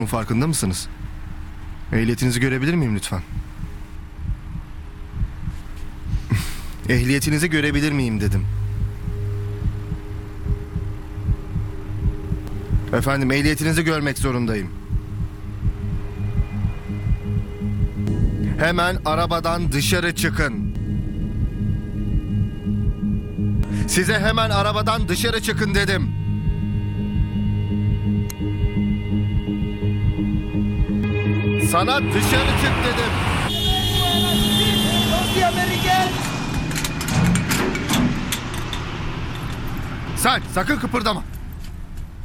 Farkında mısınız? Ehliyetinizi görebilir miyim lütfen? Ehliyetinizi görebilir miyim dedim. Efendim, ehliyetinizi görmek zorundayım. Hemen arabadan dışarı çıkın. Size hemen arabadan dışarı çıkın dedim. Sana dışarı çık dedim. Sen sakın kıpırdama.